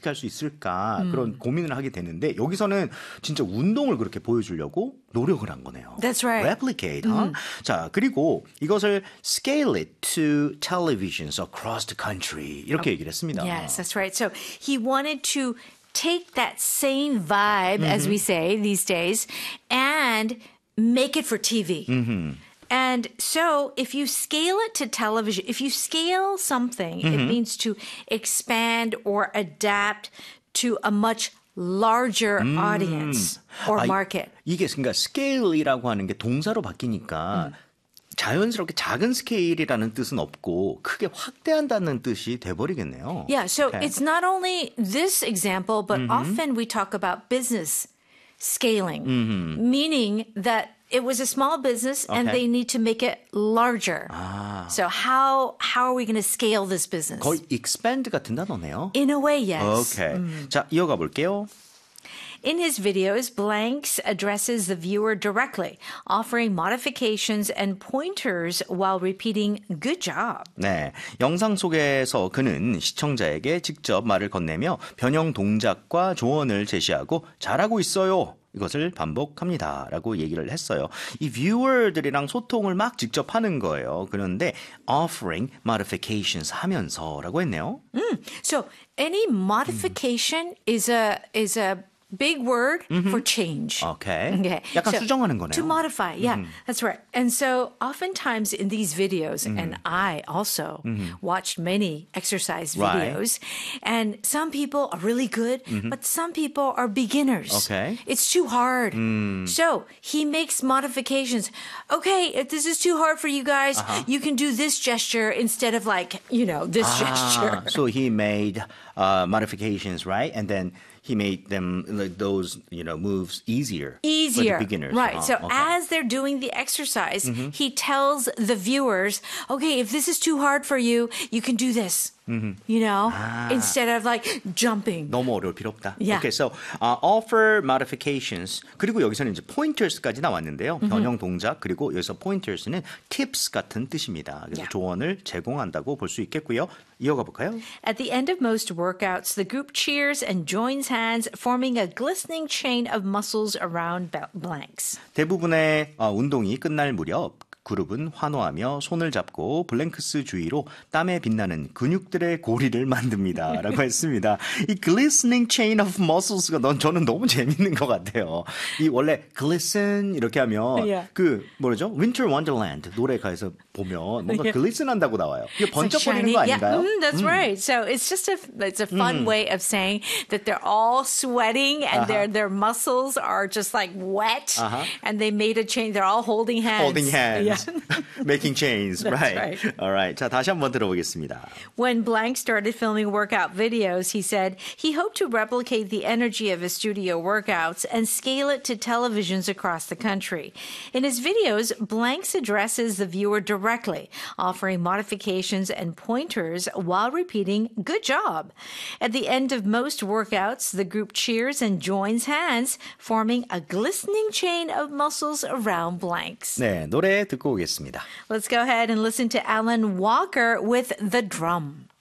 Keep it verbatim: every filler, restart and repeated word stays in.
어떻게 할 수 있을까 음. 그런 고민을 하게 되는데 여기서는 진짜 운동을 그렇게 보여주려고 노력을 한 거네요. That's right. Replicate. Huh? 음. 자, 그리고 이것을 scale it to televisions across the country 이렇게 oh. 얘기를 했습니다. Yes, that's right. So he wanted to take that same vibe, mm-hmm. as we say these days, and make it for T V. Mm-hmm. And so if you scale it to television, if you scale something, mm-hmm. it means to expand or adapt to a much larger 음. audience or 아, market. 이게 그러니까 scale이라고 하는 게 동사로 바뀌니까 음. 자연스럽게 작은 스케일이라는 뜻은 없고 크게 확대한다는 뜻이 돼버리겠네요. Yeah, so okay. it's not only this example, but mm-hmm. often we talk about business scaling, mm-hmm. meaning that it was a small business and okay. they need to make it larger. 아. So how how are we going to scale this business? 거의 expand 같은 단어네요. In a way, yes. Okay. 음. 자, 이어가 볼게요. In his videos, Blanks addresses the viewer directly, offering modifications and pointers while repeating "good job." 네, 영상 속에서 그는 시청자에게 직접 말을 건네며 변형 동작과 조언을 제시하고 잘하고 있어요. 이것을 반복합니다. 라고 얘기를 했어요. 이 viewer들이랑 소통을 막 직접 하는 거예요. 그런데 offering modifications 하면서라고 했네요. Mm, so any modification mm. is a is a big word mm-hmm. for change. Okay. okay. 약간 so, 수정하는 거네요. To modify, yeah, mm-hmm. that's right. And so oftentimes in these videos, mm-hmm. and I also mm-hmm. watched many exercise videos, right. and some people are really good, mm-hmm. but some people are beginners. Okay. It's too hard. Mm. So he makes modifications. Okay, if this is too hard for you guys, uh-huh. you can do this gesture instead of like, you know, this ah, gesture. So he made uh, modifications, right? And then he made them like those, you know, moves easier. Easier. For the beginners. Right. Oh, so okay. as they're doing the exercise, mm-hmm. he tells the viewers, okay, if this is too hard for you, you can do this. Mm-hmm. You know, ah. instead of like jumping. 너무 어려울 필요 없다. Yeah. Okay, so uh, offer modifications. 그리고 여기서는 이제 pointers까지 나왔는데요. Mm-hmm. 변형 동작 그리고 여기서 pointers는 tips 같은 뜻입니다. 그래서 yeah. 조언을 제공한다고 볼 수 있겠고요. 이어가 볼까요? At the end of most workouts, the group cheers and joins hands, forming a glistening chain of muscles around Blanks. 대부분의 어, 운동이 끝날 무렵 그룹은 환호하며 손을 잡고 블랭크스 주위로 땀에 빛나는 근육들의 고리를 만듭니다. 라고 했습니다. 이 glistening chain of muscles가 넌 저는 너무 재밌는 것 같아요. 이 원래 glisten 이렇게 하면 yeah. 그 뭐죠? Winter Wonderland 노래 가에서 보면 뭔가 yeah. glisten 한다고 나와요. 이게 번쩍거리는 거 아닌가요? Yeah. Mm, that's mm. right. So it's just a it's a fun mm. way of saying that they're all sweating and uh-huh. their their muscles are just like wet uh-huh. and they made a chain. They're all holding hands. Holding hands. Yeah. Making chains, That's right. right. All right. 자, 다시 한번 들어보겠습니다. When Blank started filming workout videos, he said he hoped to replicate the energy of his studio workouts and scale it to televisions across the country. In his videos, Blanks addresses the viewer directly, offering modifications and pointers while repeating, "Good job." At the end of most workouts, the group cheers and joins hands, forming a glistening chain of muscles around Blanks. 네, 노래 듣고 오겠습니다. Let's go ahead and listen to Alan Walker with The Drum.